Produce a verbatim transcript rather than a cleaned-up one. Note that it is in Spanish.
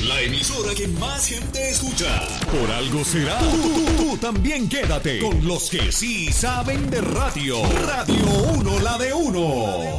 La emisora que más gente escucha. Por algo será. Tú, tú, tú, tú también quédate con los que sí saben de radio. Radio uno, la de uno.